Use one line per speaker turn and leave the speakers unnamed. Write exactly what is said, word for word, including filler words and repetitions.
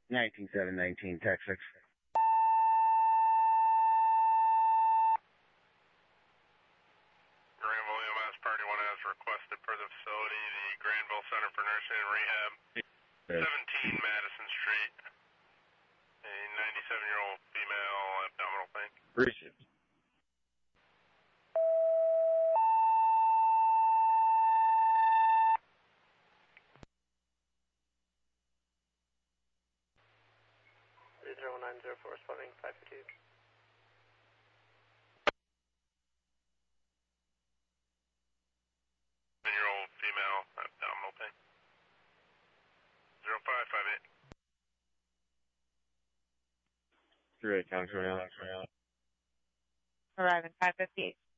nineteen seven nineteen, Texas.
Granville E M S Party one has requested for the facility, the Granville Center for Nursing and Rehab, seventeen Madison Street, a ninety-seven-year-old female abdominal pain.
Appreciate it.
three zero one nine zero four, responding five fifty.
Year-old female abdominal pain. zero five five eight.
Three eight, counter out.
Arriving five fifty-eight.